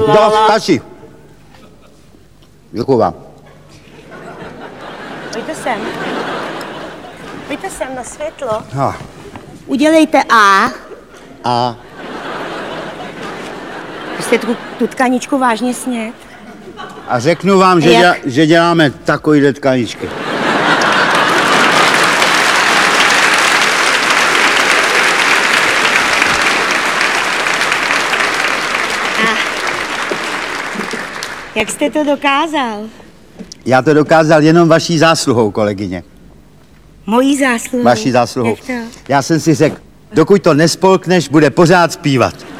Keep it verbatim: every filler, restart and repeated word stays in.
Dost, stačí. Děkuju vám. Pojďte sem. Pojďte sem na světlo. No. Udělejte A. A Jste tu, tu tkaničku vážně snět? A řeknu vám, že, děla, že děláme takovýhle tkaničky. A jak jste to dokázal? Já to dokázal jenom vaší zásluhou, kolegyně. Mojí zásluhou? Vaší zásluhou. Jak to? Já jsem si řekl, dokud to nespolkneš, bude pořád zpívat.